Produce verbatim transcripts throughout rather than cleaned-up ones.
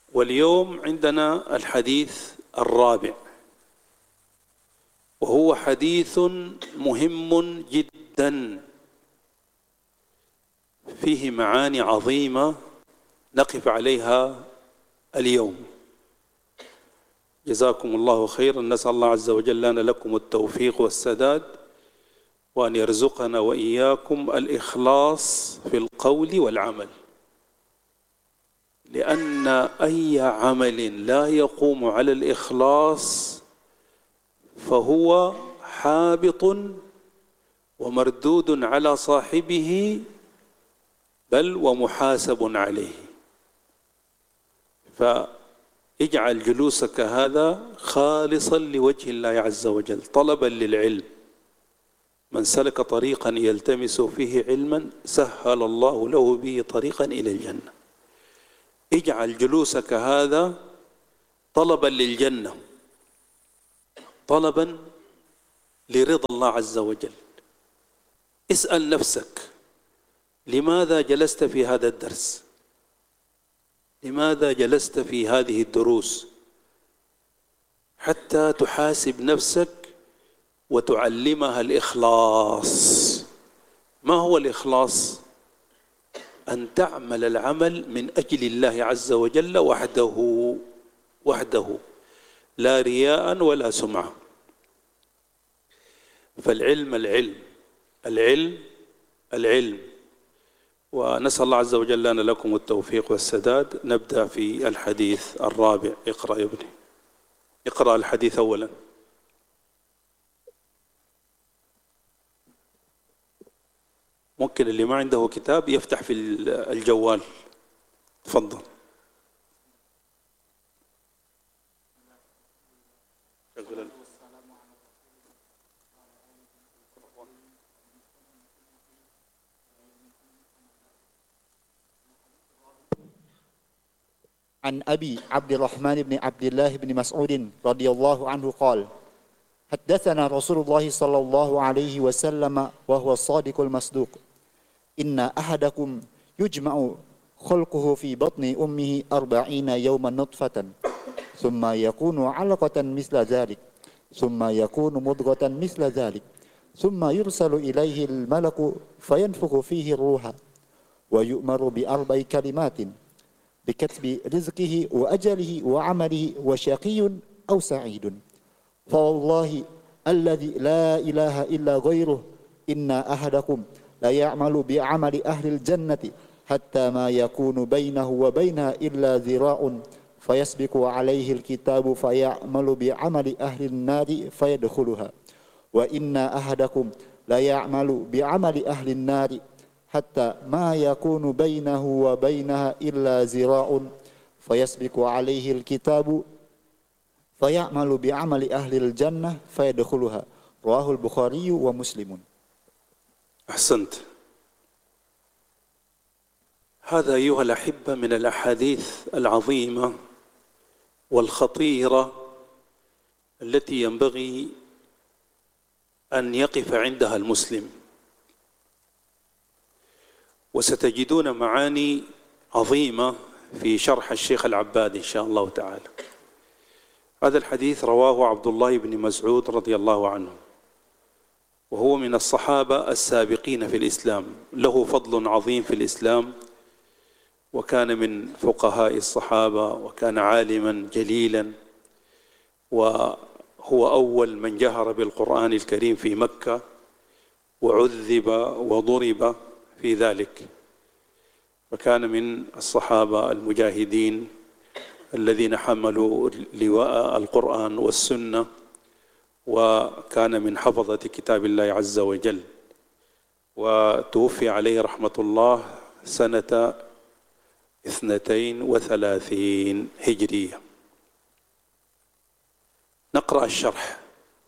واليوم عندنا الحديث الرابع، وهو حديث مهم جدا فيه معاني عظيمة نقف عليها اليوم. جزاكم الله خيرا، نسأل الله عز وجل لنا لكم التوفيق والسداد، وأن يرزقنا وإياكم الإخلاص في القول والعمل، لأن أي عمل لا يقوم على الإخلاص فهو حابط ومردود على صاحبه، بل ومحاسب عليه. فاجعل جلوسك هذا خالصا لوجه الله عز وجل، طلبا للعلم. من سلك طريقا يلتمس فيه علما سهل الله له به طريقا إلى الجنة. اجعل جلوسك هذا طلبا للجنة، طلبا لرضا الله عز وجل. اسأل نفسك: لماذا جلست في هذا الدرس؟ لماذا جلست في هذه الدروس؟ حتى تحاسب نفسك وتعلمها الإخلاص. ما هو الإخلاص؟ أن تعمل العمل من أجل الله عز وجل وحده وحده، لا رياء ولا سمعة. فالعلم العلم العلم العلم ونسأل الله عز وجل لنا لكم التوفيق والسداد. نبدأ في الحديث الرابع. اقرأ يا ابني، اقرأ الحديث أولا. ممكن اللي ما عنده كتاب يفتح في الجوال. تفضل. عن أبي عبد الرحمن بن عبد الله بن مسعود رضي الله عنه قال: حدثنا رسول الله صلى الله عليه وسلم وهو الصادق المصدوق: إن أحدكم يجمع خلقه في بطن أمه أربعين يوما نطفة، ثم يكون علقة مثل ذلك، ثم يكون مضغة مثل ذلك، ثم يرسل إليه الملك فينفخ فيه الروح، ويؤمر بأربع كلمات: بكتب رزقه وأجله وعمله وشقي أو سعيد. فوالله الذي لا إله إلا غيره إن أحدكم لا يعمل بعمل أهل الجنة حتى ما يكون بينه وبينها إلا ذراع فيسبق عليه الكتاب فيعمل بعمل أهل النار فيدخلها، وإن أحدكم لا يعمل بعمل أهل النار حتى ما يكون بينه وبينها إلا ذراع فيسبق عليه الكتاب فيعمل بعمل أهل الجنة فيدخلها. رواه البخاري ومسلم. أحسنت. هذا أيها الأحبة من الأحاديث العظيمة والخطيرة التي ينبغي أن يقف عندها المسلم، وستجدون معاني عظيمة في شرح الشيخ العبادي إن شاء الله تعالى. هذا الحديث رواه عبد الله بن مسعود رضي الله عنه، وهو من الصحابة السابقين في الإسلام، له فضل عظيم في الإسلام، وكان من فقهاء الصحابة، وكان عالما جليلا، وهو أول من جهر بالقرآن الكريم في مكة، وعذب وضرب في ذلك، وكان من الصحابة المجاهدين الذين حملوا لواء القرآن والسنة، وكان من حفظة كتاب الله عز وجل، وتوفي عليه رحمة الله سنة اثنتين وثلاثين هجرية. نقرأ الشرح.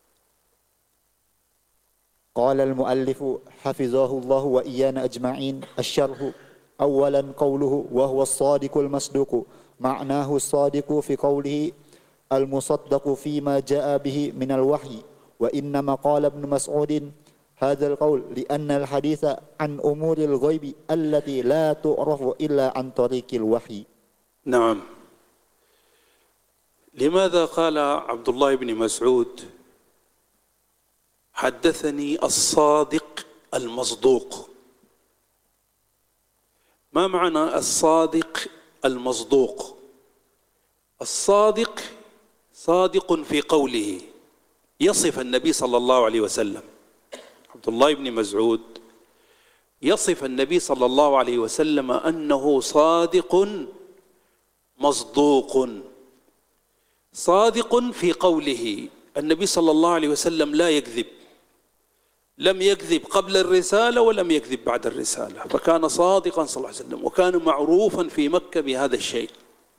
قال المؤلف حفظه الله وإيانا أجمعين: الشرح. أولا قوله وهو الصادق المصدوق، معناه الصادق في قوله المصدق فيما جاء به من الوحي. وإنما قال ابن مسعود هذا القول لأن الحديث عن أمور الغيب التي لا تعرف إلا عن طريق الوحي. نعم. لماذا قال عبد الله بن مسعود حدثني الصادق المصدوق؟ ما معنى الصادق المصدوق؟ الصادق صادق في قوله، يصف النبي صلى الله عليه وسلم، عبد الله بن مسعود يصف النبي صلى الله عليه وسلم أنه صادق مصدوق. صادق في قوله، النبي صلى الله عليه وسلم لا يكذب، لم يكذب قبل الرسالة ولم يكذب بعد الرسالة، فكان صادقا صلى الله عليه وسلم، وكان معروفا في مكة بهذا الشيء.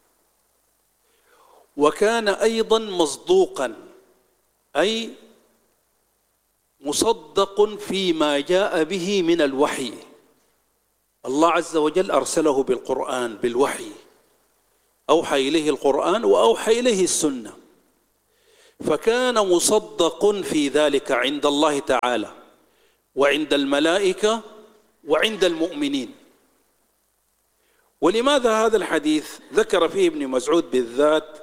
وكان أيضا مصدوقا، أي مصدق فيما جاء به من الوحي. الله عز وجل أرسله بالقرآن، بالوحي، أوحى إليه القرآن وأوحى إليه السنة، فكان مصدق في ذلك عند الله تعالى وعند الملائكة وعند المؤمنين. ولماذا هذا الحديث ذكر فيه ابن مسعود بالذات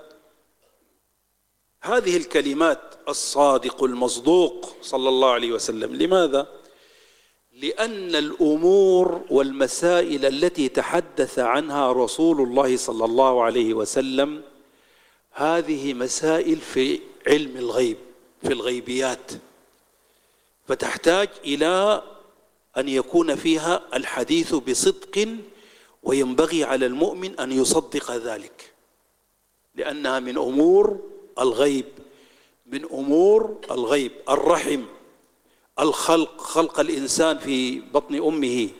هذه الكلمات الصادق المصدوق صلى الله عليه وسلم؟ لماذا؟ لأن الأمور والمسائل التي تحدث عنها رسول الله صلى الله عليه وسلم هذه مسائل في علم الغيب، في الغيبيات، فتحتاج إلى أن يكون فيها الحديث بصدق، وينبغي على المؤمن أن يصدق ذلك، لأنها من أمور الغيب، من أمور الغيب. الرحم، الخلق، خلق الإنسان في بطن أمه،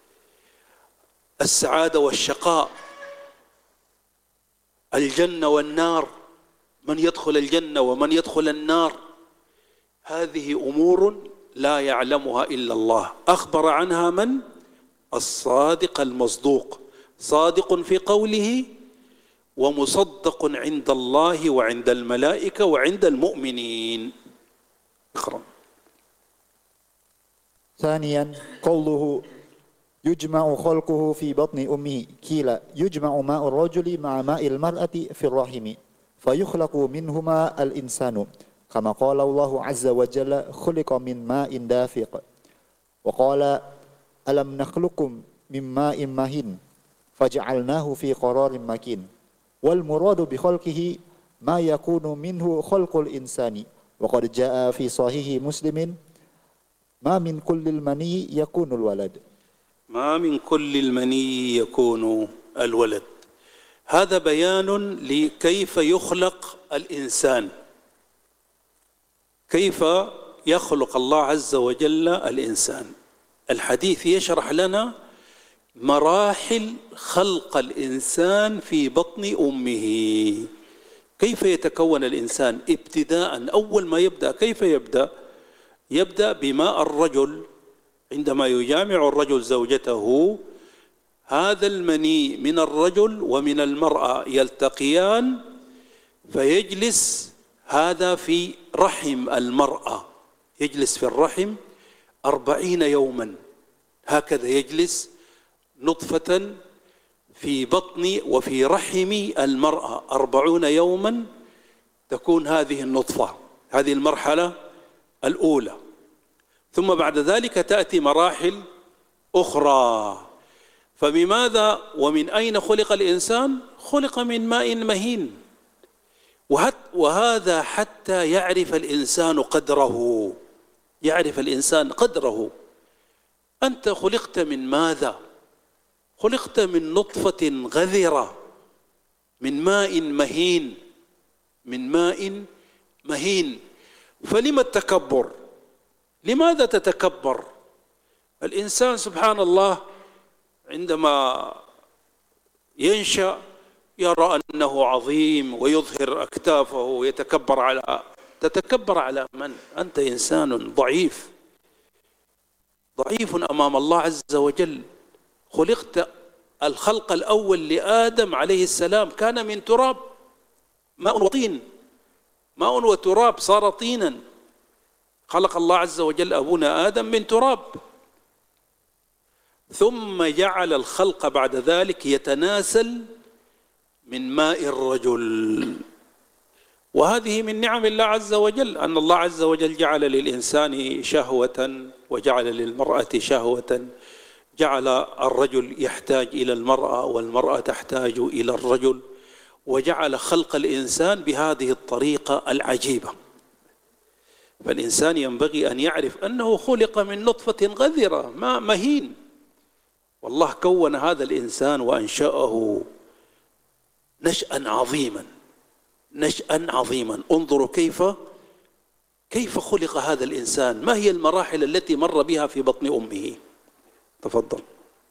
السعادة والشقاء، الجنة والنار، من يدخل الجنة ومن يدخل النار، هذه أمور لا يعلمها إلا الله. أخبر عنها من؟ الصادق المصدوق، صادق في قوله ومصدق عند الله وعند الملائكة وعند المؤمنين. اقرأ. ثانيا قوله يجمع خلقه في بطن أمه، قيل يجمع ماء الرجل مع ماء المرأة في الرحم فيخلق منهما الإنسان، كما قال الله عز وجل خلق من ماء دافق. وقال ألم نخلقكم من ماء مهين فجعلناه في قرار مكين. والمراد بخلقه ما يكون منه خلق الإنسان، وقد جاء في صحيح مسلم ما من كل المني يكون الولد. ما من كل المني يكون الولد، هذا بيان لكيف يخلق الإنسان، كيف يخلق الله عز وجل الإنسان. الحديث يشرح لنا مراحل خلق الإنسان في بطن أمه، كيف يتكون الإنسان ابتداء. أول ما يبدأ كيف يبدأ؟ يبدأ بماء الرجل، عندما يجامع الرجل زوجته هذا المني من الرجل ومن المرأة يلتقيان، فيجلس هذا في رحم المرأة، يجلس في الرحم أربعين يوما، هكذا يجلس نطفة في بطن وفي رحم المرأة أربعون يوما، تكون هذه النطفة، هذه المرحلة الأولى. ثم بعد ذلك تأتي مراحل أخرى. فبماذا ومن أين خلق الإنسان؟ خلق من ماء مهين. وهذا حتى يعرف الإنسان قدره، يعرف الإنسان قدره. أنت خلقت من ماذا؟ خلقت من نطفة غذرة، من ماء مهين، من ماء مهين. فلما التكبر؟ لماذا تتكبر؟ الإنسان سبحان الله عندما ينشأ يرى أنه عظيم ويظهر أكتافه ويتكبر على، تتكبر على من؟ أنت إنسان ضعيف، ضعيف أمام الله عز وجل. خلقت، الخلق الأول لآدم عليه السلام كان من تراب، ماء وطين، ماء وتراب، صار طينا. خلق الله عز وجل أبونا آدم من تراب، ثم جعل الخلق بعد ذلك يتناسل من ماء الرجل، وهذه من نعم الله عز وجل، أن الله عز وجل جعل للإنسان شهوة وجعل للمرأة شهوة، جعل الرجل يحتاج إلى المرأة والمرأة تحتاج إلى الرجل، وجعل خلق الإنسان بهذه الطريقة العجيبة. فالإنسان ينبغي أن يعرف أنه خلق من نطفة غذرة ماء مهين، والله كون هذا الإنسان وأنشأه نشأ عظيما، نشأ عظيما. انظروا كيف كيف خلق هذا الإنسان، ما هي المراحل التي مر بها في بطن أمه. تفضل.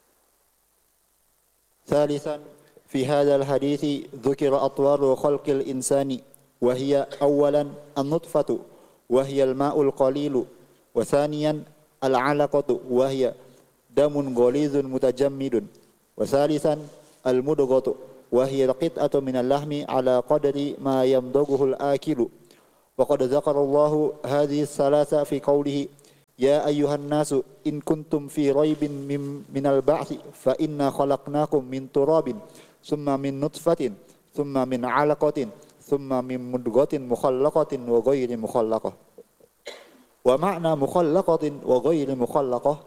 ثالثا، في هذا الحديث ذكر أطوار خلق الإنسان، وهي أولا النطفة وهي الماء القليل، وثانيا العلقة وهي دم غليظ متجمد، وثالثا المضغة وهي قطعة من اللحم على قدر ما يمضغه الآكل. وقد ذكر الله هذه الثلاثة في قوله: يا أيها الناس إن كنتم في ريب من, من البعث فإنا خلقناكم من تراب ثم من نطفة ثم من علقة ثم من مضغة مخلقة وغير مخلقة. ومعنى مخلقة وغير مخلقة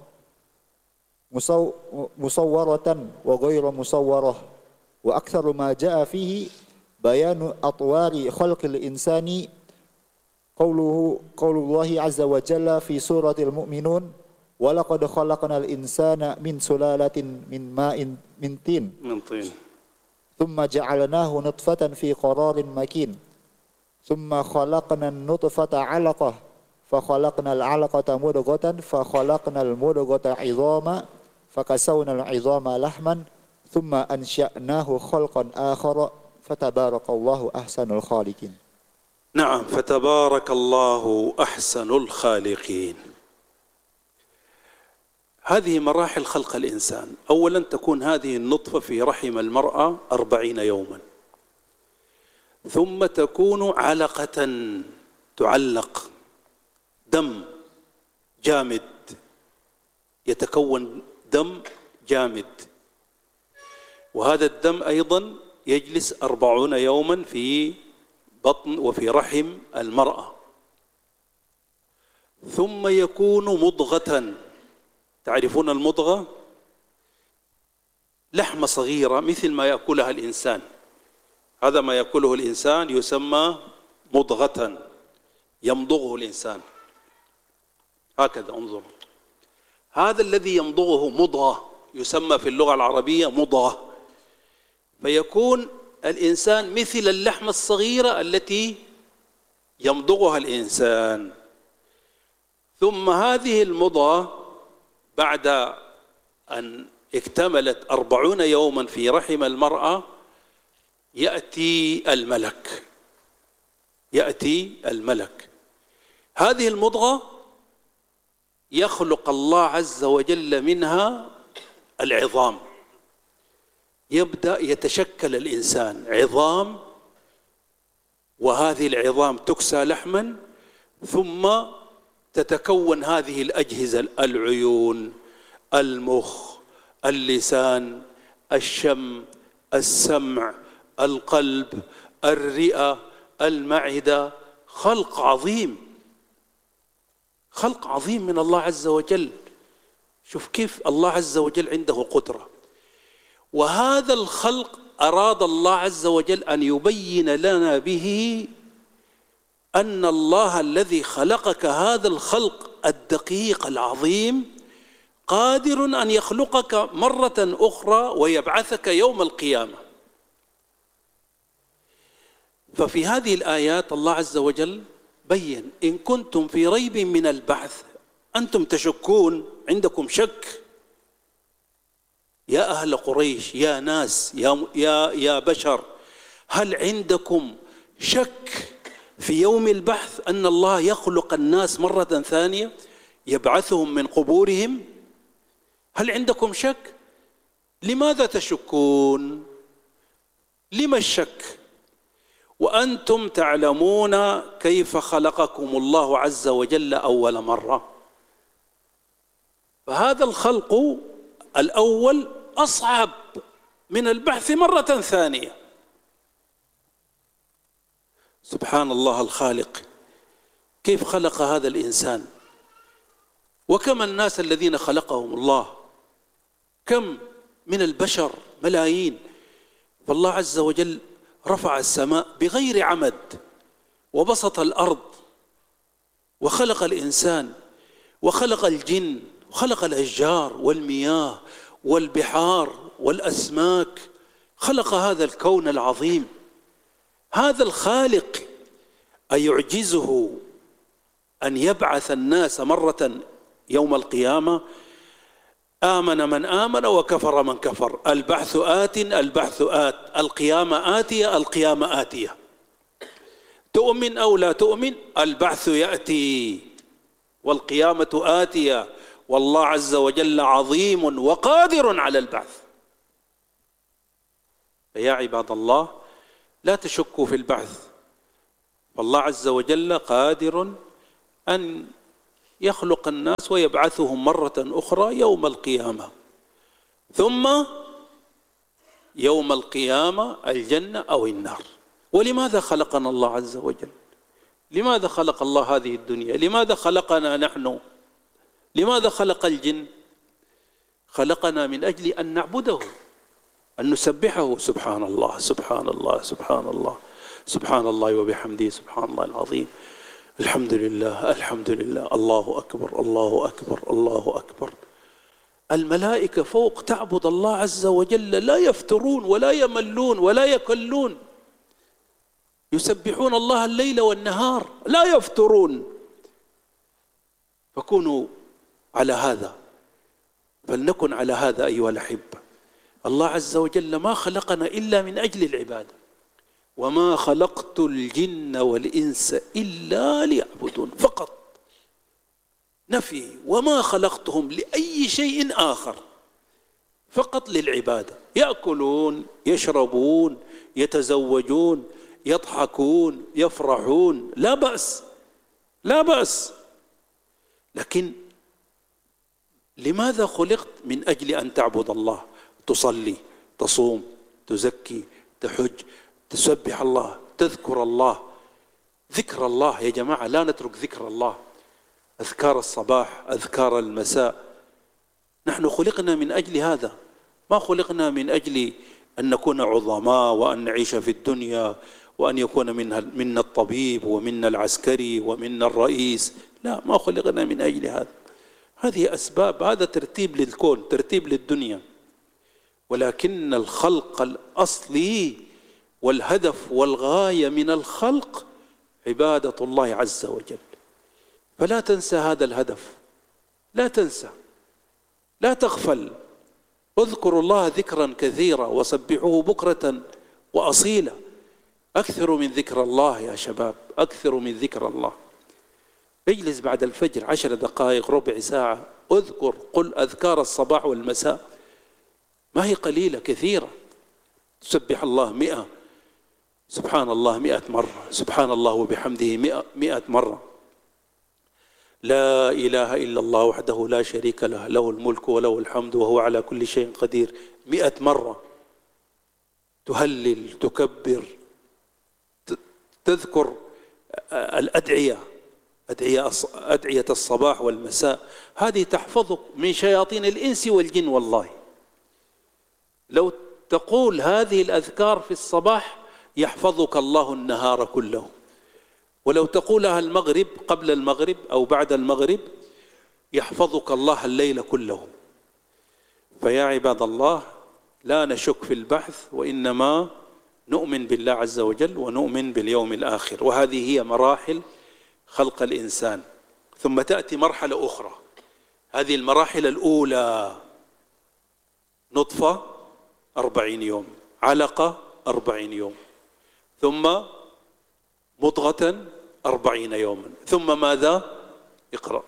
مصورة وغير مصورة. وأكثر ما جاء فيه بيان أطوار خلق الإنسان قوله قول الله عز وجل في سورة المؤمنون: ولقد خلقنا الإنسان من سلالة من ماء من طين من طين ثم جعلناه نطفة في قرار مكين ثم خلقنا النطفة علقة فخلقنا العلقة مضغة فخلقنا المضغة عظاما فكسونا العظام لحما ثم أنشأناه خلقا آخر فتبارك الله أحسن الخالقين. نعم، فتبارك الله أحسن الخالقين. هذه مراحل خلق الإنسان. أولا تكون هذه النطفة في رحم المرأة أربعين يوما، ثم تكون علقة تعلق، دم جامد، يتكون دم جامد، وهذا الدم أيضا يجلس أربعون يوما في بطن وفي رحم المرأة، ثم يكون مضغة. تعرفون المضغة؟ لحمة صغيرة مثل ما يأكلها الإنسان، هذا ما يأكله الإنسان يسمى مضغة، يمضغه الإنسان هكذا. انظر، هذا الذي يمضغه مضغة، يسمى في اللغة العربية مضغة. فيكون الإنسان مثل اللحمة الصغيرة التي يمضغها الإنسان. ثم هذه المضغة بعد أن اكتملت أربعون يوما في رحم المرأة يأتي الملك، يأتي الملك. هذه المضغة يخلق الله عز وجل منها العظام، يبدأ يتشكل الإنسان عظام، وهذه العظام تكسى لحما، ثم تتكون هذه الأجهزة: العيون، المخ، اللسان، الشم، السمع، القلب، الرئة، المعدة. خلق عظيم، خلق عظيم من الله عز وجل. شوف كيف الله عز وجل عنده قدرة. وهذا الخلق أراد الله عز وجل أن يبين لنا به أن الله الذي خلقك هذا الخلق الدقيق العظيم قادر أن يخلقك مرة أخرى ويبعثك يوم القيامة. ففي هذه الآيات الله عز وجل بين: إن كنتم في ريب من البعث، أنتم تشكون، عندكم شك يا أهل قريش، يا ناس، يا, يا, يا بشر، هل عندكم شك في يوم البحث أن الله يخلق الناس مرة ثانية يبعثهم من قبورهم؟ هل عندكم شك؟ لماذا تشكون؟ لما الشك وأنتم تعلمون كيف خلقكم الله عز وجل أول مرة؟ فهذا الخلق الأول أصعب من البحث مرة ثانية. سبحان الله الخالق، كيف خلق هذا الإنسان، وكم الناس الذين خلقهم الله، كم من البشر ملايين. فالله عز وجل رفع السماء بغير عمد، وبسط الأرض، وخلق الإنسان، وخلق الجن، وخلق الأشجار والمياه والبحار والأسماك، خلق هذا الكون العظيم. هذا الخالق أيعجزه أن يبعث الناس مرة يوم القيامة؟ آمن من آمن وكفر من كفر، البعث آت البعث آت، القيامة آتية القيامة آتية، تؤمن أو لا تؤمن البعث يأتي والقيامة آتية، والله عز وجل عظيم وقادر على البعث. فيا عباد الله لا تشكوا في البعث، فالله عز وجل قادر أن يخلق الناس ويبعثهم مرة أخرى يوم القيامة، ثم يوم القيامة الجنة أو النار. ولماذا خلقنا الله عز وجل؟ لماذا خلق الله هذه الدنيا؟ لماذا خلقنا نحن؟ لماذا خلق الجن؟ خلقنا من أجل أن نعبده، أن نسبحه. سبحان الله سبحان الله سبحان الله سبحان الله وبحمده سبحان الله العظيم، الحمد لله الحمد لله، الله أكبر الله أكبر الله أكبر. الملائكة فوق تعبد الله عز وجل، لا يفترون ولا يملون ولا يكلون، يسبحون الله الليل والنهار لا يفترون. فكونوا على هذا، فلنكن على هذا أيها الأحبة. الله عز وجل ما خلقنا إلا من أجل العبادة، وما خلقت الجن والإنس إلا ليعبدون، فقط نفي، وما خلقتهم لأي شيء آخر، فقط للعبادة. يأكلون يشربون يتزوجون يضحكون يفرحون، لا بأس لا بأس، لكن لماذا خلقت؟ من أجل أن تعبد الله، تصلي تصوم تزكي تحج تسبح الله تذكر الله. ذكر الله يا جماعة، لا نترك ذكر الله، أذكار الصباح أذكار المساء، نحن خلقنا من أجل هذا، ما خلقنا من أجل أن نكون عظماء وأن نعيش في الدنيا وأن يكون منها منا الطبيب ومنا العسكري ومنا الرئيس، لا، ما خلقنا من أجل هذا. هذه أسباب، هذا ترتيب للكون، ترتيب للدنيا، ولكن الخلق الأصلي والهدف والغاية من الخلق عبادة الله عز وجل. فلا تنسى هذا الهدف، لا تنسى، لا تغفل، اذكروا الله ذكرا كثيرا وسبحوه بكرة وأصيلا. أكثروا من ذكر الله يا شباب، أكثروا من ذكر الله. اجلس بعد الفجر عشر دقائق ربع ساعة، اذكر، قل أذكار الصباح والمساء، ما هي قليلة، كثيرة. تسبح الله مئة، سبحان الله مئة مرة، سبحان الله وبحمده مئة, مئة مرة. لا إله إلا الله وحده لا شريك له، له الملك وله الحمد وهو على كل شيء قدير، مئة مرة. تهلل تكبر، تذكر الأدعية، أدعية أدعية الصباح والمساء، هذه تحفظك من شياطين الإنس والجن. والله لو تقول هذه الأذكار في الصباح يحفظك الله النهار كله، ولو تقولها المغرب قبل المغرب أو بعد المغرب يحفظك الله الليل كله. فيا عباد الله لا نشك في البعث، وإنما نؤمن بالله عز وجل ونؤمن باليوم الآخر، وهذه هي مراحل خلق الإنسان. ثم تأتي مرحلة أخرى، هذه المراحل الأولى نطفة أربعين يوم، علقة أربعين يوم، ثم مضغة أربعين يوما، ثم ماذا؟ اقرأ.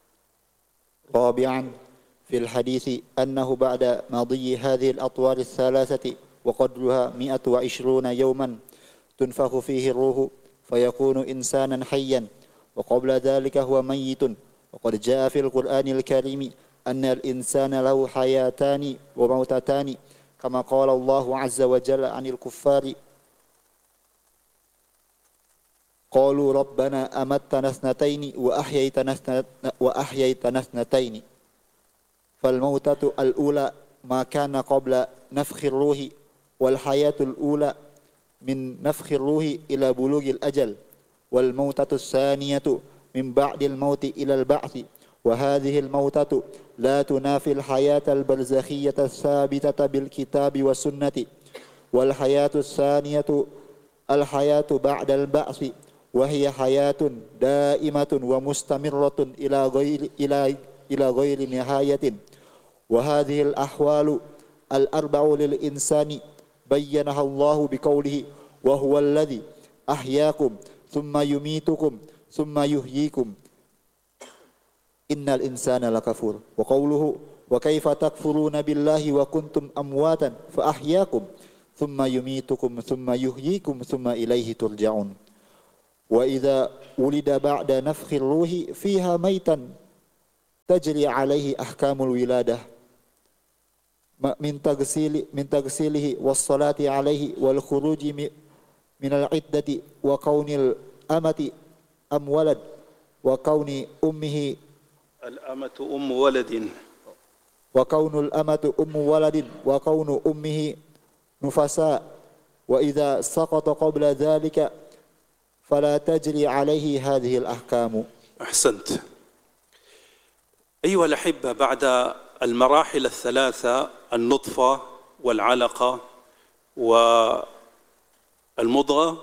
رابعا في الحديث أنه بعد مضي هذه الأطوار الثلاثة وقدرها مئة وعشرون يوما تنفخ فيه الروح فيكون إنسانا حيا، وقبل ذلك هو ميت. وقد جاء في القرآن الكريم أن الإنسان له حياتان وموتتان، كما قال الله عز وجل عن الكفار: قالوا ربنا أمتنا اثنتين وأحييتنا وأحييتنا اثنتين فالموتة الأولى ما كان قبل نفخ الروح والحياة الأولى من نفخ الروح إلى بلوغ الأجل والموتة الثانية من بعد الموت إلى البعث وهذه الموتة لا تنافي الحياة البرزخية الثابتة بالكتاب والسنة والحياة الثانية الحياة بعد البعث وهي حياة دائمة ومستمرة إلى غير إلى إلى غير نهاية وهذه الأحوال الأربع للإنسان بينها الله بقوله وهو الذي أحياكم ثم يميتكم ثم يحييكم إن الإنسان لكفور وقوله وكيف تكفرون بالله وكنتم أمواتا فأحياكم ثم يميتكم ثم يحييكم ثم إليه ترجعون وإذا ولد بعد نفخ الروح فيها ميتا تجري عليه أحكام الولادة من تغسيل من تغسيله والصلاة عليه والخروج من العدة وكون الأمة أم ولد وكون أمه الأمة أم ولد وكون الأمة أم ولد وكون أمه نفساء وإذا سقط قبل ذلك فلا تجري عليه هذه الأحكام. أحسنت. أيها الأحبة، بعد المراحل الثلاثة النطفة والعلقة والمضغة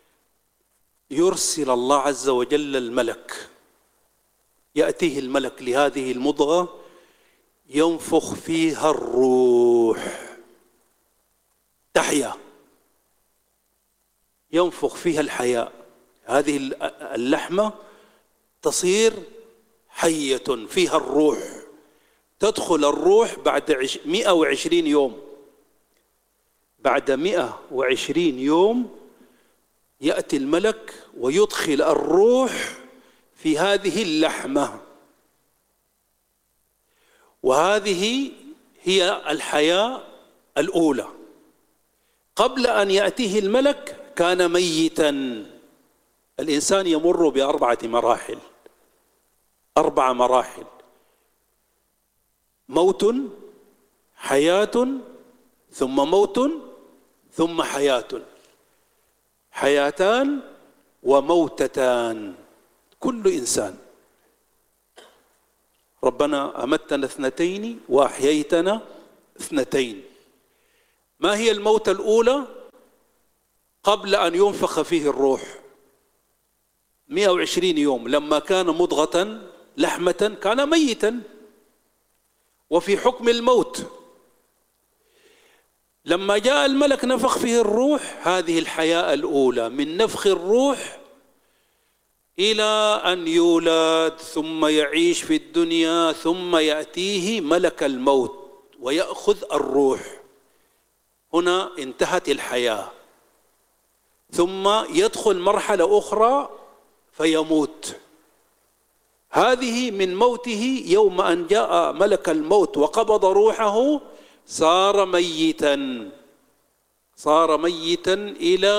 يرسل الله عز وجل الملك، يأتيه الملك لهذه المضغة ينفخ فيها الروح تحيا، ينفخ فيها الحياة، هذه اللحمة تصير حية فيها الروح، تدخل الروح بعد مئة وعشرين يوم. بعد مئة وعشرين يوم يأتي الملك ويدخل الروح في هذه اللحمة، وهذه هي الحياة الأولى. قبل أن يأتيه الملك كان ميتا. الإنسان يمر بأربعة مراحل، أربع مراحل: موت، حياة، ثم موت، ثم حياة. حياتان وموتتان كل إنسان. ربنا أمتنا اثنتين وأحييتنا اثنتين. ما هي الموتة الأولى؟ قبل أن ينفخ فيه الروح مئة وعشرين يوم، لما كان مضغة لحمة كان ميتا وفي حكم الموت. لما جاء الملك نفخ فيه الروح، هذه الحياة الأولى من نفخ الروح إلى أن يولد ثم يعيش في الدنيا، ثم يأتيه ملك الموت ويأخذ الروح. هنا انتهت الحياة، ثم يدخل مرحلة أخرى فيموت. هذه من موته يوم أن جاء ملك الموت وقبض روحه صار ميتا، صار ميتا إلى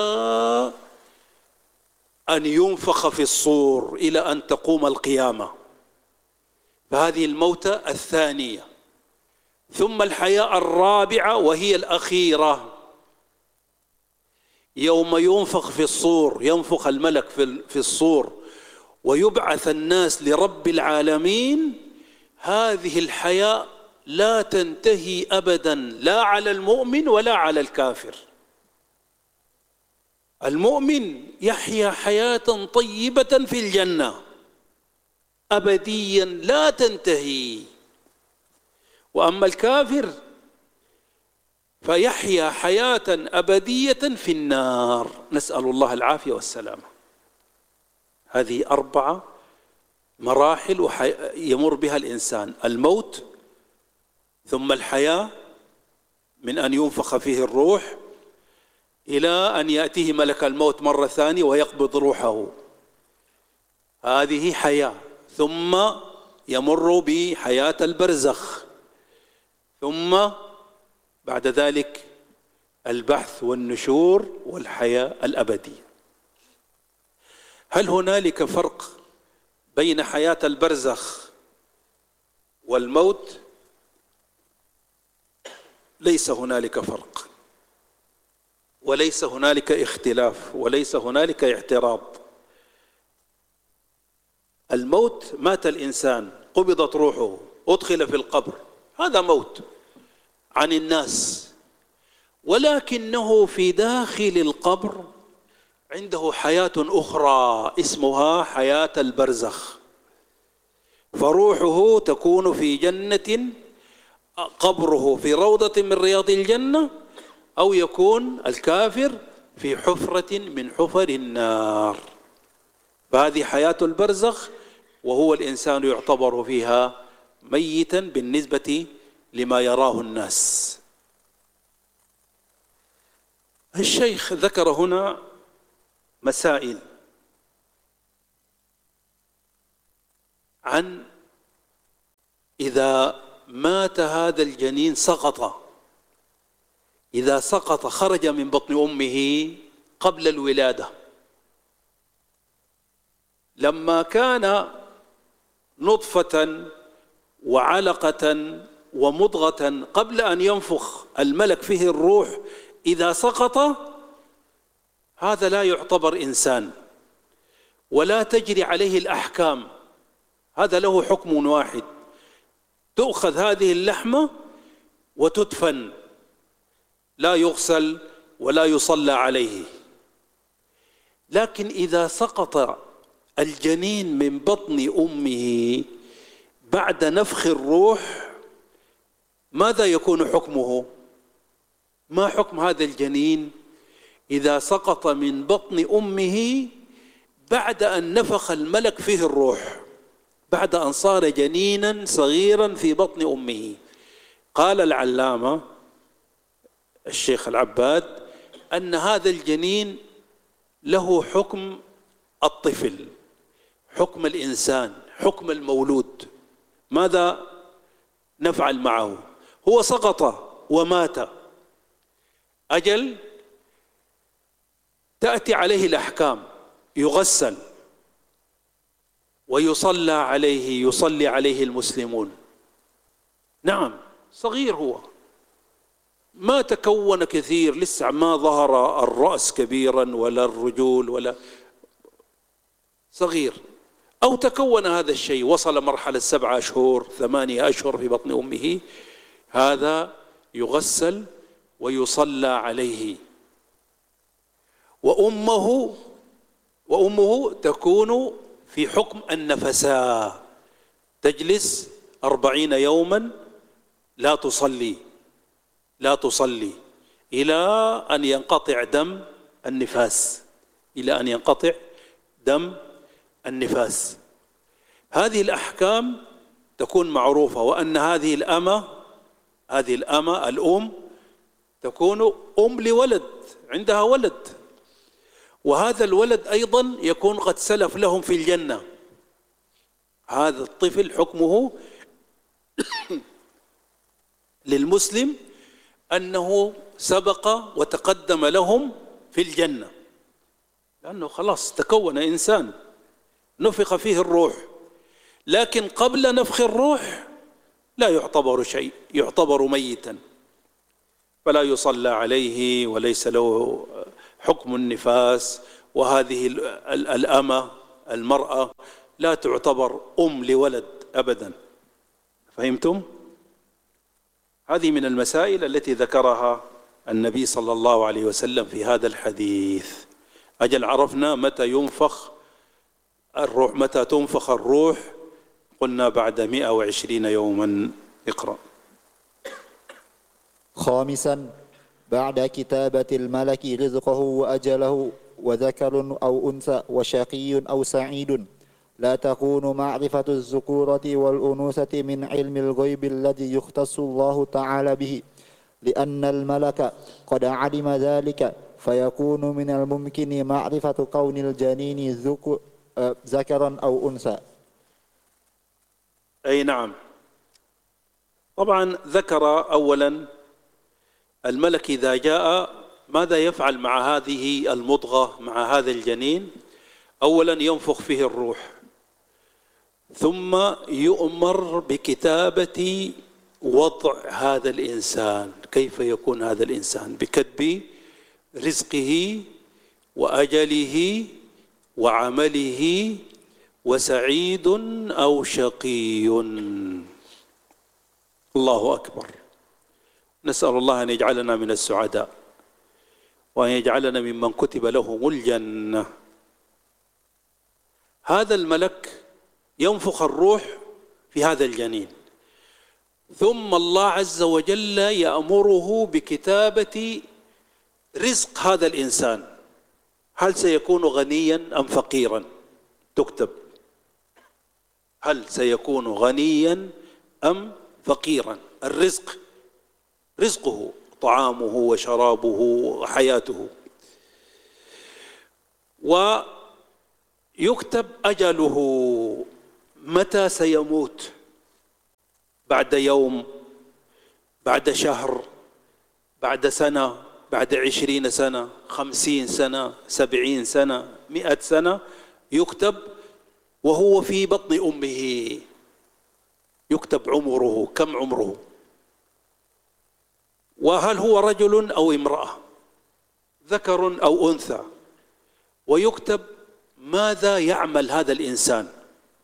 أن ينفخ في الصور، إلى أن تقوم القيامة. فهذه الموتة الثانية. ثم الحياة الرابعة وهي الأخيرة، يوم ينفخ في الصور، ينفخ الملك في الصور ويبعث الناس لرب العالمين. هذه الحياة لا تنتهي أبدا، لا على المؤمن ولا على الكافر. المؤمن يحيا حياة طيبة في الجنة أبديا لا تنتهي، وأما الكافر فيحيا حياة أبدية في النار، نسأل الله العافية والسلامة. هذه أربعة مراحل يمر بها الإنسان: الموت، ثم الحياة من أن ينفخ فيه الروح إلى أن يأتيه ملك الموت مرة ثانية ويقبض روحه، هذه حياة. ثم يمر بحياة البرزخ، ثم بعد ذلك البعث والنشور والحياة الأبدية. هل هنالك فرق بين حياة البرزخ والموت؟ ليس هنالك فرق، وليس هنالك اختلاف، وليس هنالك اعتراض. الموت، مات الإنسان، قبضت روحه، أدخل في القبر، هذا موت عن الناس، ولكنه في داخل القبر عنده حياة أخرى اسمها حياة البرزخ، فروحه تكون في جنة، قبره في روضة من رياض الجنة، أو يكون الكافر في حفرة من حفر النار. فهذه حياة البرزخ، وهو الإنسان يعتبر فيها ميتا بالنسبة لما يراه الناس. الشيخ ذكر هنا مسائل عن إذا مات هذا الجنين سقط، إذا سقط خرج من بطن أمه قبل الولادة، لما كان نطفة وعلقة ومضغة قبل أن ينفخ الملك فيه الروح، إذا سقط هذا لا يعتبر إنسان ولا تجري عليه الأحكام، هذا له حكم واحد، تؤخذ هذه اللحمة وتدفن، لا يغسل ولا يصلى عليه. لكن إذا سقط الجنين من بطن أمه بعد نفخ الروح، ماذا يكون حكمه؟ ما حكم هذا الجنين إذا سقط من بطن أمه بعد أن نفخ الملك فيه الروح، بعد أن صار جنينا صغيرا في بطن أمه؟ قال العلامة الشيخ العباد أن هذا الجنين له حكم الطفل، حكم الإنسان، حكم المولود. ماذا نفعل معه؟ هو سقط ومات، أجل تأتي عليه الأحكام، يغسل ويصلى عليه، يصلي عليه المسلمون. نعم، صغير هو، ما تكون كثير، لسه ما ظهر الرأس كبيرا ولا الرجول ولا، صغير. أو تكون هذا الشيء، وصل مرحلة سبعة أشهر ثمانية أشهر في بطن أمه، هذا يغسل ويصلى عليه. وأمه وأمه تكون في حكم النفساء، تجلس أربعين يوما لا تصلي لا تصلي إلى أن ينقطع دم النفاس، إلى أن ينقطع دم النفاس. هذه الأحكام تكون معروفة، وأن هذه الأمة هذه الأمة الأم تكون أم لولد، عندها ولد، وهذا الولد أيضا يكون قد سلف لهم في الجنة. هذا الطفل حكمه للمسلم أنه سبق وتقدم لهم في الجنة، لأنه خلاص تكون إنسان نفخ فيه الروح. لكن قبل نفخ الروح لا يعتبر شيء، يعتبر ميتا، فلا يصلى عليه وليس له حكم النفاس. وهذه الأمة المرأة لا تعتبر أم لولد أبدا. فهمتم؟ هذه من المسائل التي ذكرها النبي صلى الله عليه وسلم في هذا الحديث. أجل عرفنا متى ينفخ الروح، متى تنفخ الروح؟ قلنا بعد مئة وعشرين يوما. اقرأ. خامسا، بعد كتابة الملك رزقه وأجله، وذكر أو أنثى، وشقي أو سعيد، لا تكون معرفة الذكورة والأنوثة من علم الغيب الذي يختص الله تعالى به، لأن الملك قد علم ذلك، فيكون من الممكن معرفة كون الجنين ذكرا أو أنثى. أي نعم. طبعا ذكر أولا الملك إذا جاء ماذا يفعل مع هذه المضغة، مع هذا الجنين. أولا ينفخ فيه الروح، ثم يؤمر بكتابة وضع هذا الإنسان. كيف يكون هذا الإنسان؟ بكتب رزقه وأجله وعمله وسعيد أو شقي. الله أكبر. نسأل الله أن يجعلنا من السعداء وأن يجعلنا ممن كتب لهم الجنة. هذا الملك ينفخ الروح في هذا الجنين، ثم الله عز وجل يأمره بكتابة رزق هذا الإنسان. هل سيكون غنيا أم فقيرا؟ تكتب. هل سيكون غنيا أم فقيرا؟ الرزق، رزقه، طعامه وشرابه وحياته. ويكتب أجله، متى سيموت، بعد يوم، بعد شهر، بعد سنة، بعد عشرين سنة، خمسين سنة، سبعين سنة، مئة سنة، يكتب وهو في بطن أمه. يكتب عمره، كم عمره، وهل هو رجل أو امرأة، ذكر أو أنثى، ويكتب ماذا يعمل هذا الإنسان،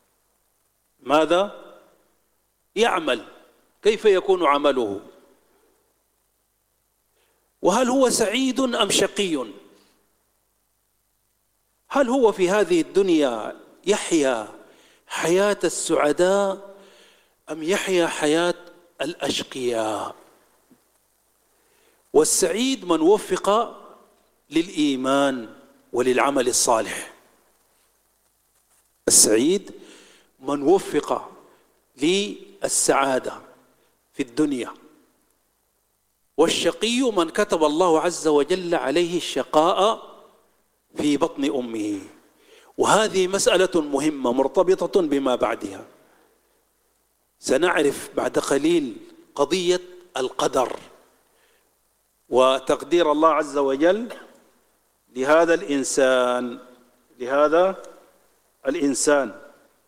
ماذا يعمل، كيف يكون عمله، وهل هو سعيد أم شقي، هل هو في هذه الدنيا يحيا حياة السعداء أم يحيا حياة الأشقياء. والسعيد من وفق للإيمان وللعمل الصالح. السعيد من وفق للسعادة في الدنيا، والشقي من كتب الله عز وجل عليه الشقاء في بطن أمه. وهذه مسألة مهمة مرتبطة بما بعدها. سنعرف بعد قليل قضية القدر وتقدير الله عز وجل لهذا الإنسان، لهذا الإنسان.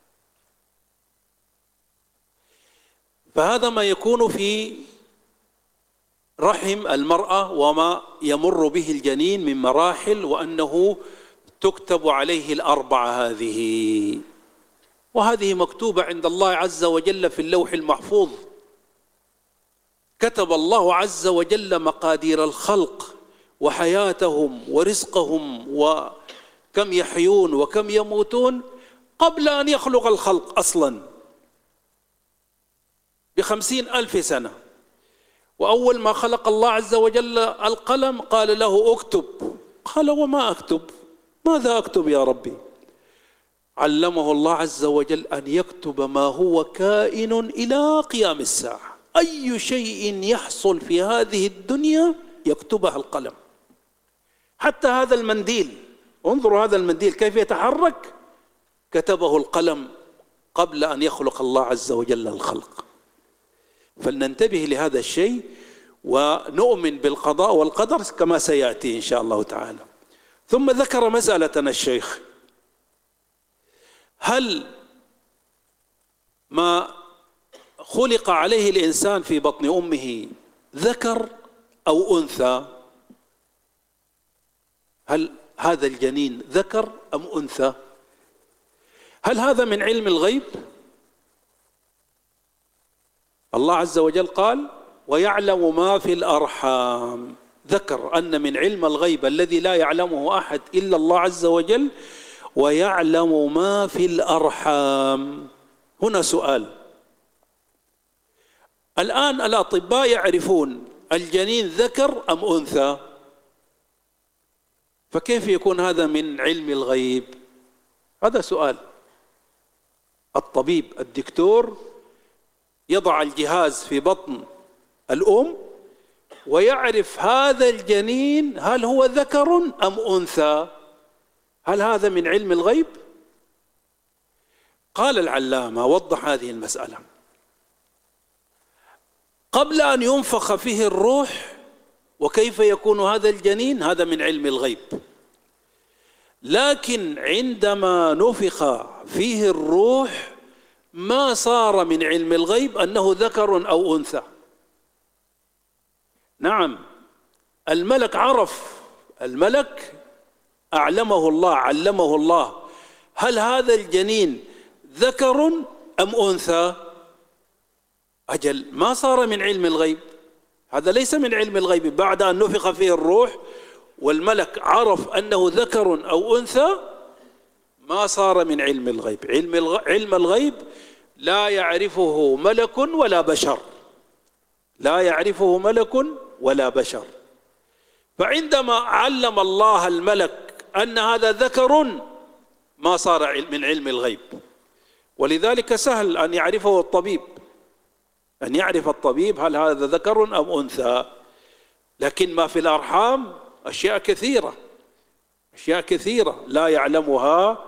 فهذا ما يكون في رحم المرأة وما يمر به الجنين من مراحل، وأنه تكتب عليه الأربعة هذه، وهذه مكتوبة عند الله عز وجل في اللوح المحفوظ. كتب الله عز وجل مقادير الخلق وحياتهم ورزقهم وكم يحيون وكم يموتون قبل أن يخلق الخلق أصلا بخمسين ألف سنة. وأول ما خلق الله عز وجل القلم قال له اكتب، قال وما أكتب، ماذا أكتب يا ربي؟ علمه الله عز وجل أن يكتب ما هو كائن إلى قيام الساعة. أي شيء يحصل في هذه الدنيا يكتبها القلم. حتى هذا المنديل، انظروا هذا المنديل كيف يتحرك، كتبه القلم قبل أن يخلق الله عز وجل الخلق. فلننتبه لهذا الشيء ونؤمن بالقضاء والقدر كما سيأتي إن شاء الله تعالى. ثم ذكر مسألة الشيخ: هل ما خلق عليه الإنسان في بطن أمه ذكر أو أنثى؟ هل هذا الجنين ذكر أم أنثى؟ هل هذا من علم الغيب؟ الله عز وجل قال: ويعلم ما في الأرحام. ذكر أن من علم الغيب الذي لا يعلمه أحد إلا الله عز وجل ويعلم ما في الأرحام. هنا سؤال: الآن الأطباء يعرفون الجنين ذكر أم أنثى، فكيف يكون هذا من علم الغيب؟ هذا سؤال. الطبيب الدكتور يضع الجهاز في بطن الأم ويعرف هذا الجنين هل هو ذكر أم أنثى. هل هذا من علم الغيب؟ قال العلامة وضح هذه المسألة: قبل أن ينفخ فيه الروح وكيف يكون هذا الجنين، هذا من علم الغيب. لكن عندما نفخ فيه الروح ما صار من علم الغيب أنه ذكر أو أنثى. نعم، الملك عرف، الملك أعلمه الله، علمه الله هل هذا الجنين ذكر أم أنثى؟ أجل ما صار من علم الغيب، هذا ليس من علم الغيب. بعد أن نفخ فيه الروح والملك عرف أنه ذكر أو أنثى ما صار من علم الغيب. علم الغيب لا يعرفه ملك ولا بشر، لا يعرفه ملك ولا بشر. فعندما علم الله الملك أن هذا ذكر ما صار من علم الغيب. ولذلك سهل أن يعرفه الطبيب، أن يعرف الطبيب هل هذا ذكر أم أنثى. لكن ما في الأرحام أشياء كثيرة، أشياء كثيرة لا يعلمها